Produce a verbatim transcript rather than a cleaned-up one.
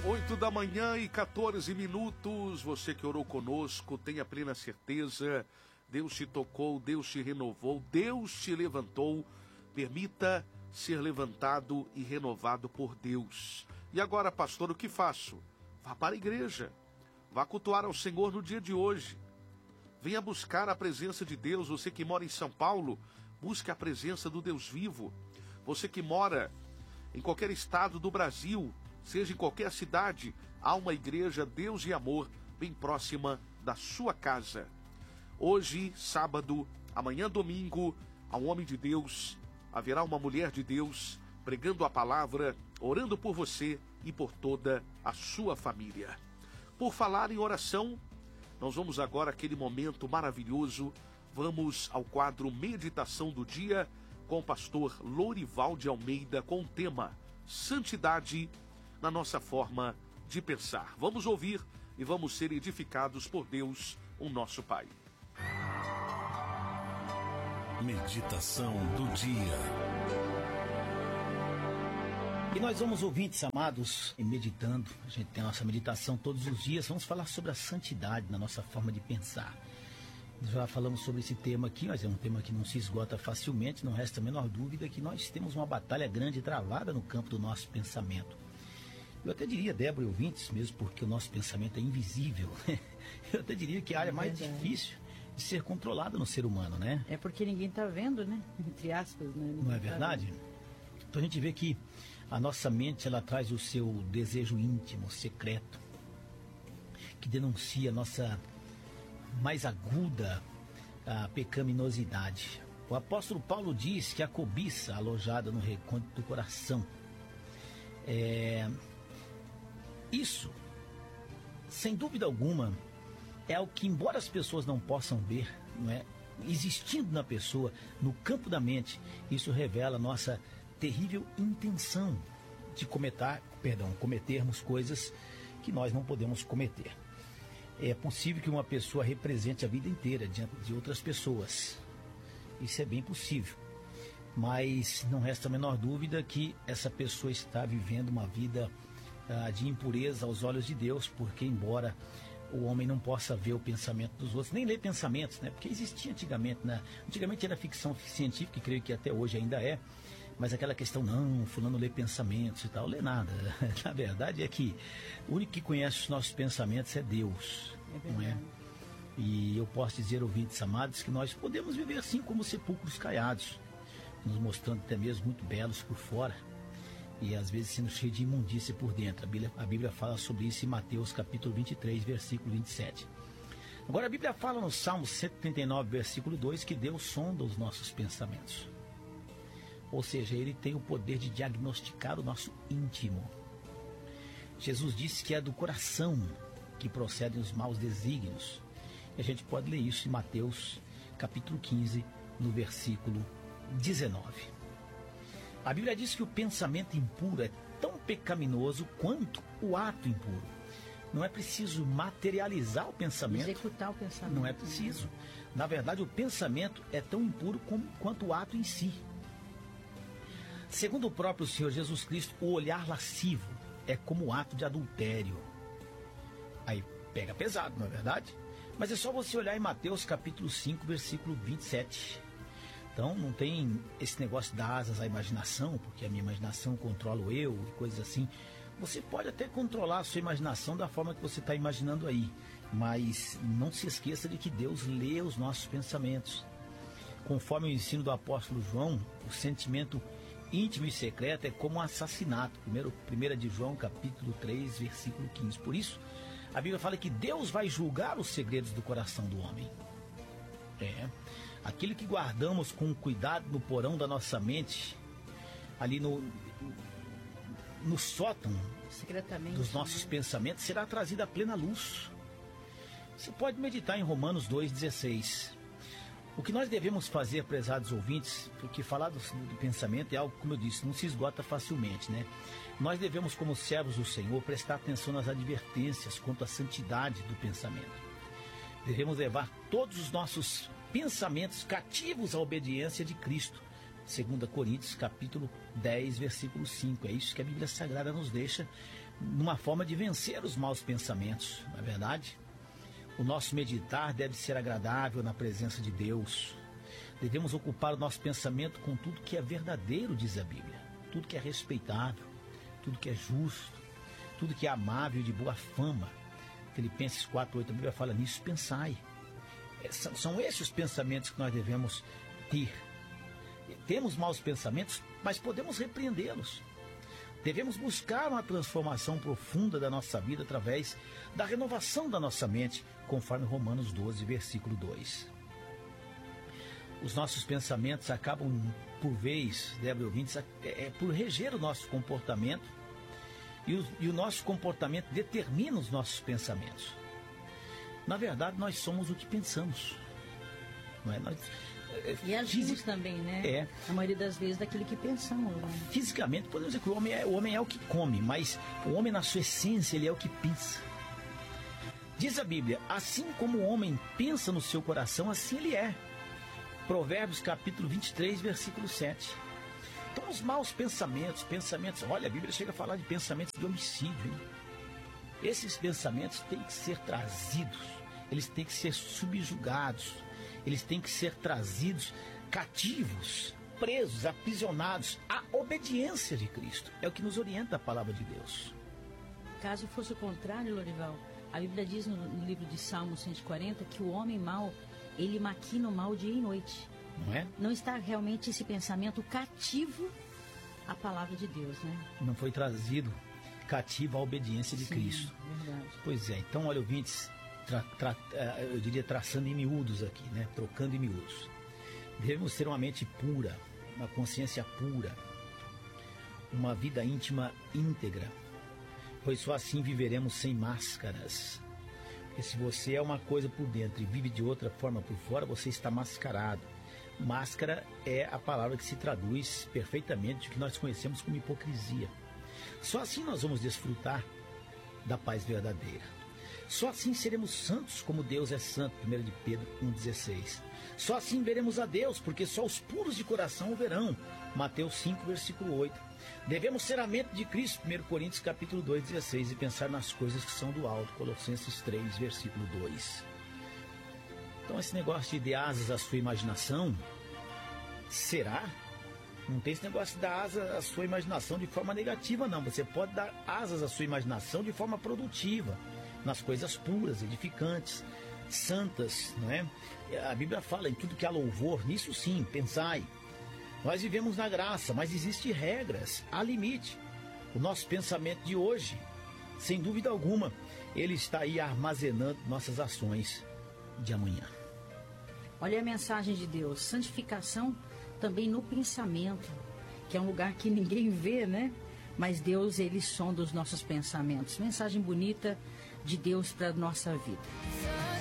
Oito da manhã e quatorze minutos, você que orou conosco, tenha plena certeza, Deus te tocou, Deus te renovou, Deus te levantou, permita ser levantado e renovado por Deus. E agora, pastor, o que faço? Vá para a igreja, vá cultuar ao Senhor no dia de hoje, venha buscar a presença de Deus. Você que mora em São Paulo, busque a presença do Deus vivo. Você que mora em qualquer estado do Brasil, seja em qualquer cidade, há uma igreja Deus e Amor bem próxima da sua casa. Hoje, sábado, amanhã, domingo, há um homem de Deus, haverá uma mulher de Deus, pregando a palavra, orando por você e por toda a sua família. Por falar em oração, nós vamos agora àquele momento maravilhoso, vamos ao quadro Meditação do Dia, com o pastor Lorival de Almeida, com o tema Santidade na nossa forma de pensar. Vamos ouvir e vamos ser edificados por Deus, o nosso Pai. Meditação do dia. E nós vamos, ouvintes amados, e meditando, a gente tem a nossa meditação todos os dias, vamos falar sobre a santidade na nossa forma de pensar. Já falamos sobre esse tema aqui, mas é um tema que não se esgota facilmente, não resta a menor dúvida que nós temos uma batalha grande travada no campo do nosso pensamento. Eu até diria, Débora e ouvintes, mesmo porque o nosso pensamento é invisível, eu até diria que é a área é mais difícil de ser controlada no ser humano, né? É porque ninguém está vendo, né? Entre aspas, né? Não é verdade? Tá, então a gente vê que a nossa mente, ela traz o seu desejo íntimo, secreto, que denuncia a nossa mais aguda a pecaminosidade. O apóstolo Paulo diz que a cobiça alojada no recôndito do coração é... Isso, sem dúvida alguma, é o que, embora as pessoas não possam ver, não é? Existindo na pessoa, no campo da mente, isso revela a nossa terrível intenção de cometer, perdão, cometermos coisas que nós não podemos cometer. É possível que uma pessoa represente a vida inteira diante de outras pessoas. Isso é bem possível. Mas não resta a menor dúvida que essa pessoa está vivendo uma vida de impureza aos olhos de Deus, porque embora o homem não possa ver o pensamento dos outros, nem ler pensamentos, né? Porque existia antigamente, né? Antigamente era ficção científica, e creio que até hoje ainda é, mas aquela questão, não, fulano lê pensamentos e tal, lê nada. Na verdade é que o único que conhece os nossos pensamentos é Deus, é não é? E eu posso dizer, ouvintes amados, que nós podemos viver assim como sepulcros caiados, nos mostrando até mesmo muito belos por fora, e às vezes sendo cheio de imundícia por dentro. A Bíblia, a Bíblia fala sobre isso em Mateus capítulo vinte e três, versículo vinte e sete. Agora a Bíblia fala no Salmo cento e trinta e nove, versículo dois, que Deus sonda os nossos pensamentos. Ou seja, Ele tem o poder de diagnosticar o nosso íntimo. Jesus disse que é do coração que procedem os maus desígnios. E a gente pode ler isso em Mateus capítulo quinze, no versículo dezenove. A Bíblia diz que o pensamento impuro é tão pecaminoso quanto o ato impuro. Não é preciso materializar o pensamento. Executar o pensamento. Não é preciso. Na verdade, o pensamento é tão impuro como, quanto o ato em si. Segundo o próprio Senhor Jesus Cristo, o olhar lascivo é como o ato de adultério. Aí pega pesado, não é verdade? Mas é só você olhar em Mateus capítulo cinco, versículo vinte e sete. Então não tem esse negócio dar asas à imaginação, porque a minha imaginação controla o eu e coisas assim. Você pode até controlar a sua imaginação da forma que você está imaginando aí, mas não se esqueça de que Deus lê os nossos pensamentos. Conforme o ensino do apóstolo João, o sentimento íntimo e secreto é como um assassinato. Primeiro, primeira de João capítulo três, versículo quinze. Por isso, a Bíblia fala que Deus vai julgar os segredos do coração do homem. É... Aquilo que guardamos com cuidado no porão da nossa mente, ali no, no sótão dos nossos pensamentos, será trazido à plena luz. Você pode meditar em Romanos dois, dezesseis. O que nós devemos fazer, prezados ouvintes, porque falar do, do pensamento é algo, como eu disse, não se esgota facilmente, né? Nós devemos, como servos do Senhor, prestar atenção nas advertências quanto à santidade do pensamento. Devemos levar todos os nossos pensamentos cativos à obediência de Cristo. Segunda Coríntios, capítulo dez, versículo cinco. É isso que a Bíblia Sagrada nos deixa numa forma de vencer os maus pensamentos, não é verdade? O nosso meditar deve ser agradável na presença de Deus. Devemos ocupar o nosso pensamento com tudo que é verdadeiro, diz a Bíblia. Tudo que é respeitável, tudo que é justo, tudo que é amável e de boa fama. Filipenses quatro, oito, a Bíblia fala nisso, pensai. São esses os pensamentos que nós devemos ter. Temos maus pensamentos, mas podemos repreendê-los. Devemos buscar uma transformação profunda da nossa vida através da renovação da nossa mente, conforme Romanos doze, versículo dois. Os nossos pensamentos acabam, por vez, Débora e ouvintes, é, é por reger o nosso comportamento, e o, e o nosso comportamento determina os nossos pensamentos. Na verdade, nós somos o que pensamos. Não é? Nós, E agimos fisi... também, né? É. A maioria das vezes daquilo que pensamos. Né? Fisicamente, podemos dizer que o homem, é, o homem é o que come, mas o homem, na sua essência, ele é o que pensa. Diz a Bíblia, assim como o homem pensa no seu coração, assim ele é. Provérbios, capítulo vinte e três, versículo sete. Então, os maus pensamentos, pensamentos... Olha, a Bíblia chega a falar de pensamentos de homicídio, hein? Esses pensamentos têm que ser trazidos, eles têm que ser subjugados, eles têm que ser trazidos cativos, presos, aprisionados à obediência de Cristo. É o que nos orienta a palavra de Deus. Caso fosse o contrário, Lorival, a Bíblia diz no, no livro de Salmos cento e quarenta que o homem mau, ele maquina o mal dia e noite. Não é? Não está realmente esse pensamento cativo à palavra de Deus, né? Não foi trazido cativo à obediência de Sim, Cristo. Verdade. Pois é, então, olha, ouvintes, tra, tra, eu diria traçando em miúdos aqui, né? Trocando em miúdos. Devemos ter uma mente pura, uma consciência pura, uma vida íntima íntegra, pois só assim viveremos sem máscaras. Porque se você é uma coisa por dentro e vive de outra forma por fora, você está mascarado. Máscara é a palavra que se traduz perfeitamente o que nós conhecemos como hipocrisia. Só assim nós vamos desfrutar da paz verdadeira. Só assim seremos santos como Deus é santo, primeiro de Pedro um, dezesseis. Só assim veremos a Deus, porque só os puros de coração o verão, Mateus cinco, versículo oito. Devemos ser a mente de Cristo, primeiro Coríntios capítulo dois, dezesseis, e pensar nas coisas que são do alto, Colossenses três, versículo dois. Então esse negócio de dar asas à sua imaginação, será? Não tem esse negócio de dar asas à sua imaginação de forma negativa, não. Você pode dar asas à sua imaginação de forma produtiva, nas coisas puras, edificantes, santas, não é? A Bíblia fala em tudo que há louvor, nisso sim, pensai. Nós vivemos na graça, mas existem regras, há limite. O nosso pensamento de hoje, sem dúvida alguma, ele está aí armazenando nossas ações de amanhã. Olha a mensagem de Deus, santificação também no pensamento, que é um lugar que ninguém vê, né? Mas Deus, ele sonda os nossos pensamentos. Mensagem bonita de Deus para a nossa vida.